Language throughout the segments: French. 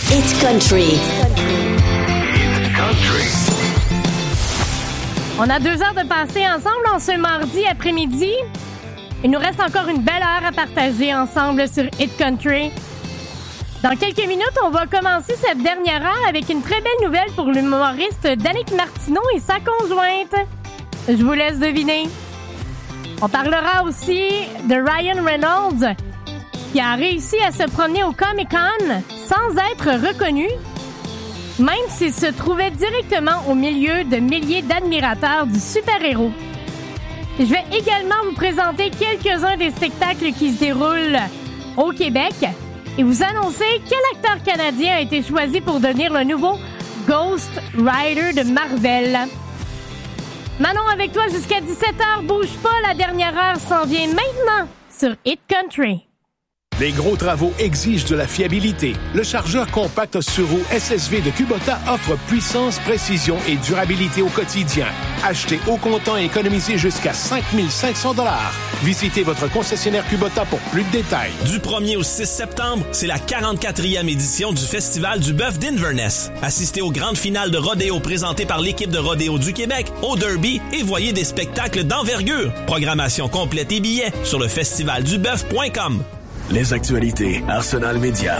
Hit Country. On a 2 heures de passer ensemble en ce mardi après-midi. Il nous reste encore une belle heure à partager ensemble sur Hit Country. Dans quelques minutes, on va commencer cette dernière heure avec une très belle nouvelle pour l'humoriste Danick Martineau et sa conjointe. Je vous laisse deviner. On parlera aussi de Ryan Reynolds, qui a réussi à se promener au Comic-Con sans être reconnu, même s'il se trouvait directement au milieu de milliers d'admirateurs du super-héros. Je vais également vous présenter quelques-uns des spectacles qui se déroulent au Québec et vous annoncer quel acteur canadien a été choisi pour devenir le nouveau Ghost Rider de Marvel. Manon avec toi jusqu'à 17h. Bouge pas, la dernière heure s'en vient maintenant sur Hit Country. Les gros travaux exigent de la fiabilité. Le chargeur compact sur roue SSV de Kubota offre puissance, précision et durabilité au quotidien. Achetez au comptant et économisez jusqu'à 5 500 $. Visitez votre concessionnaire Kubota pour plus de détails. Du 1er au 6 septembre, c'est la 44e édition du Festival du Bœuf d'Inverness. Assistez aux grandes finales de rodéo présentées par l'équipe de rodéo du Québec, au Derby, et voyez des spectacles d'envergure. Programmation complète et billets sur le festivalduboeuf.com. Les actualités Arsenal Média.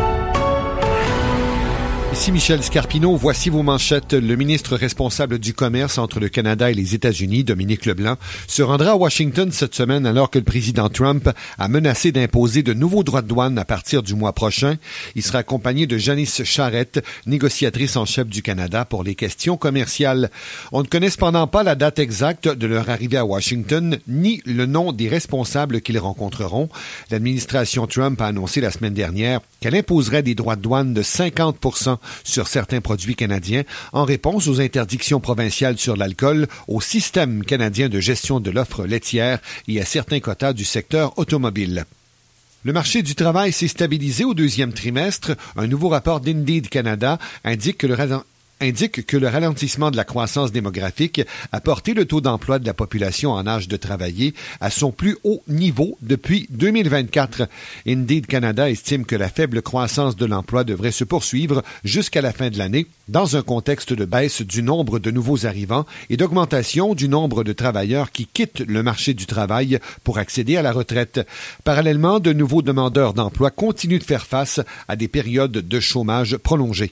Ici Michel Scarpino, voici vos manchettes. Le ministre responsable du commerce entre le Canada et les États-Unis, Dominique Leblanc, se rendra à Washington cette semaine alors que le président Trump a menacé d'imposer de nouveaux droits de douane à partir du mois prochain. Il sera accompagné de Janice Charette, négociatrice en chef du Canada pour les questions commerciales. On ne connaît cependant pas la date exacte de leur arrivée à Washington, ni le nom des responsables qu'ils rencontreront. L'administration Trump a annoncé la semaine dernière qu'elle imposerait des droits de douane de 50% sur certains produits canadiens en réponse aux interdictions provinciales sur l'alcool, au système canadien de gestion de l'offre laitière et à certains quotas du secteur automobile. Le marché du travail s'est stabilisé au 2e trimestre. Un nouveau rapport d'Indeed Canada indique que le ralentissement de la croissance démographique a porté le taux d'emploi de la population en âge de travailler à son plus haut niveau depuis 2024. Indeed Canada estime que la faible croissance de l'emploi devrait se poursuivre jusqu'à la fin de l'année, dans un contexte de baisse du nombre de nouveaux arrivants et d'augmentation du nombre de travailleurs qui quittent le marché du travail pour accéder à la retraite. Parallèlement, de nouveaux demandeurs d'emploi continuent de faire face à des périodes de chômage prolongées.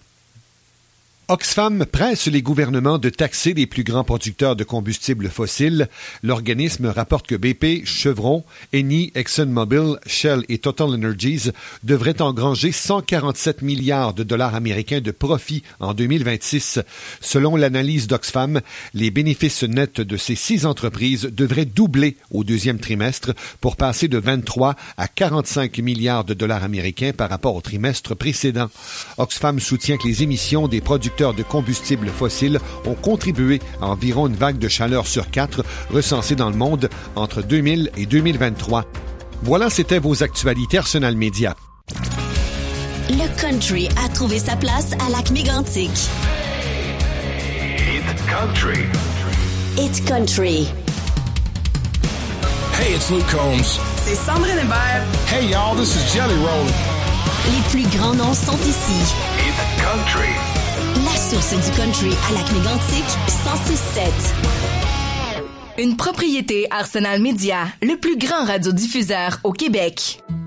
Oxfam presse les gouvernements de taxer les plus grands producteurs de combustibles fossiles. L'organisme rapporte que BP, Chevron, Eni, ExxonMobil, Shell et Total Energies devraient engranger 147 milliards de dollars américains de profit en 2026. Selon l'analyse d'Oxfam, les bénéfices nets de ces 6 entreprises devraient doubler au 2e trimestre pour passer de 23 à 45 milliards de dollars américains par rapport au trimestre précédent. Oxfam soutient que les émissions des producteurs de combustibles fossiles ont contribué à environ une vague de chaleur sur 4 recensée dans le monde entre 2000 et 2023. Voilà, c'était vos actualités Arsenal Média. Le country a trouvé sa place à Lac-Mégantic. Hit Country. Hit Country. Hey, it's Luke Combs. C'est Sandrine Hébert. Hey, y'all, this is Jelly Roll. Les plus grands noms sont ici. Hit Country. La source du country à Lac-Mégantic, 106.7. Une propriété Arsenal Média, le plus grand radiodiffuseur au Québec.